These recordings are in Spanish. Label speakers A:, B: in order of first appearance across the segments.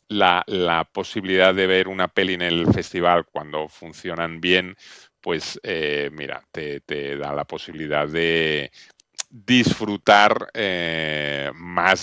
A: la posibilidad de ver una peli en el festival cuando funcionan bien, pues mira, te da la posibilidad de disfrutar más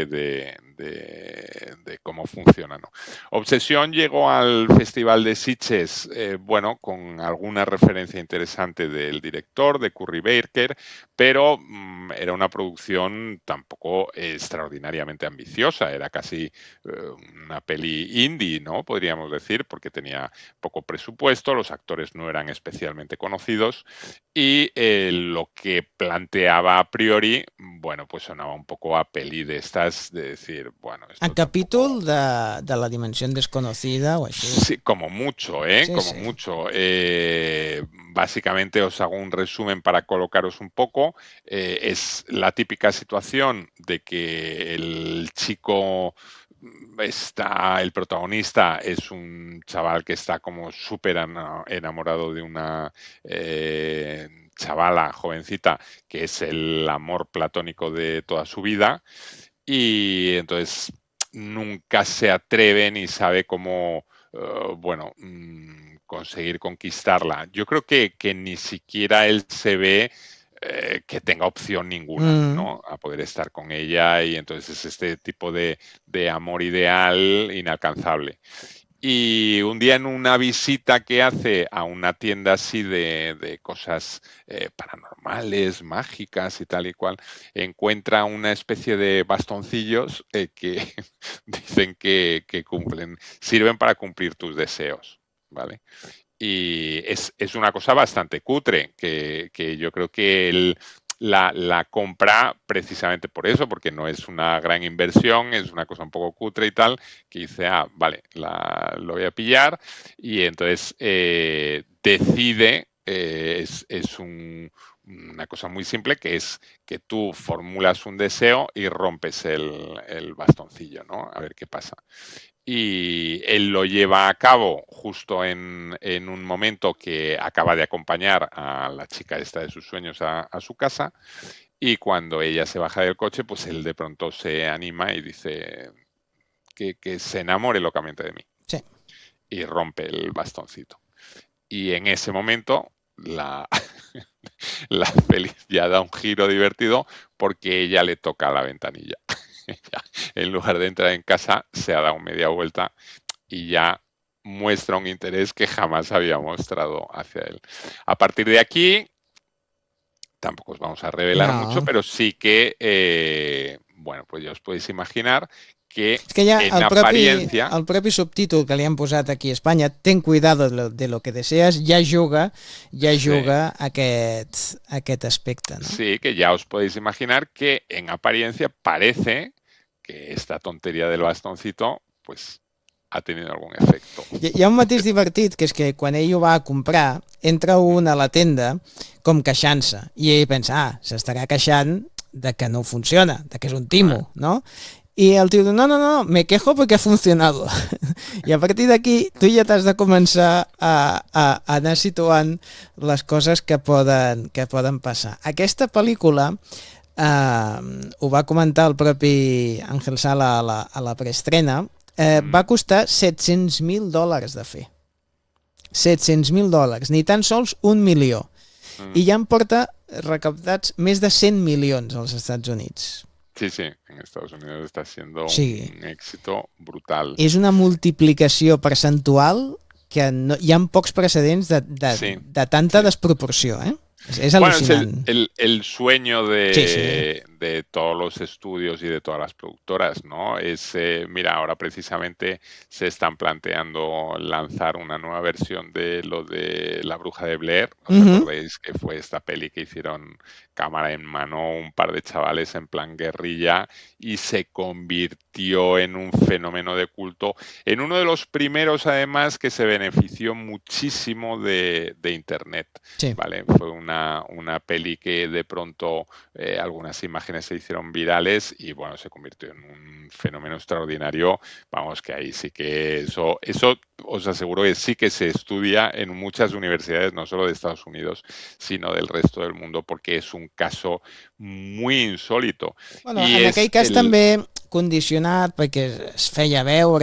A: de cómo funciona, ¿no? Obsesión llegó al Festival de Sitges, bueno, con alguna referencia interesante del director, de Curry Barker, pero era una producción tampoco extraordinariamente ambiciosa, era casi una peli indie, ¿no? Podríamos decir, porque tenía poco presupuesto, los actores no eran especialmente conocidos y lo que planteaba a priori, bueno, pues sonaba un poco a peli de estas, de decir, bueno,
B: En
A: esto
B: capítol
A: tampoco...
B: de la dimensió desconocida o així.
A: Sí, como mucho, ¿eh?
B: Sí,
A: Como
B: sí.
A: mucho. Básicamente os hago un resumen para colocaros un poco. Es la típica situación de que el chico el protagonista es un chaval que está como súper enamorado de una chavala jovencita que es el amor platónico de toda su vida y entonces nunca se atreve ni sabe cómo bueno, conseguir conquistarla. Yo creo que ni siquiera él se ve que tenga opción ninguna,
B: Mm.
A: ¿no? A poder estar con ella y entonces es este tipo de amor ideal inalcanzable. Y un día en una visita que hace a una tienda así de cosas paranormales, mágicas y tal y cual, encuentra una especie de bastoncillos que dicen que cumplen, sirven para cumplir tus deseos, ¿vale? Y es una cosa bastante cutre, que yo creo que él la compra precisamente por eso, porque no es una gran inversión, es una cosa un poco cutre y tal, que dice, ah, vale, lo voy a pillar, y entonces decide, una cosa muy simple, que es que tú formulas un deseo y rompes el bastoncillo, ¿no? A ver qué pasa y él lo lleva a cabo justo en un momento que acaba de acompañar a la chica esta de sus sueños a su casa y cuando ella se baja del coche, pues él de pronto se anima y dice que se enamore locamente de mí
B: Sí.
A: y rompe el bastoncito. Y en ese momento la feliz ya da un giro divertido porque ella le toca la ventanilla. En lugar de entrar en casa, se ha dado media vuelta y ya muestra un interés que jamás había mostrado hacia él. A partir de aquí, tampoco os vamos a revelar mucho,
B: No.
A: pero sí que, bueno, pues ya os podéis imaginar que
B: És que ja
A: en apariencia,
B: el propi subtítol que li han posat aquí a Espanya, ten cuidado de lo que deseas, ja
A: sí,
B: juga aquest aspecte, no?
A: sí, que ya os podéis imaginar que en apariencia parece que esta tontería del bastoncito, pues ha tenido algún efecto.
B: Hi ha un matís divertit, que és que quan ell ho va a comprar, entra un a la tenda com queixant-se, i ell pensa, ah, s'estarà queixant de que no funciona, de que és un timo, no? Y el tío dice, no, no, no, me quejo porque ha funcionado. I a partir d'aquí tu ja t'has de començar a anar situant les coses que poden passar. Aquesta pel·lícula ho va comentar el propi Àngel Sala a la preestrena, va costar $700.000 de fer. $700.000, ni tan sols 1 milió. I ja en porta recaptats més de 100 milions als Estats Units.
A: Sí, sí, en Estados Unidos está siendo
B: O sigui,
A: un éxito brutal.
B: és una multiplicació percentual que no, hi ha pocs precedents
A: Sí,
B: de tanta
A: sí.
B: desproporció, eh? És
A: Bueno, es
B: al·lucinant.
A: el sueño
B: Sí, sí.
A: de todos los estudios y de todas las productoras, ¿no? Mira, ahora precisamente se están planteando lanzar una nueva versión de lo de La Bruja de Blair. ¿Os acordáis que fue esta peli que hicieron cámara en mano un par de chavales en plan guerrilla y se convirtió en un fenómeno de culto? En uno de los primeros, además, que se benefició muchísimo de Internet.
B: Sí.
A: ¿Vale? Fue una peli que de pronto algunas imágenes se hicieron virales y bueno, se convirtió en un fenómeno extraordinario. Vamos, que ahí sí que eso os aseguro que sí que se estudia en muchas universidades, no solo de Estados Unidos, sino del resto del mundo, porque es un caso muy insólito.
B: Bueno,
A: Y
B: en aquell
A: es
B: cas també condicionat perquè es feia veure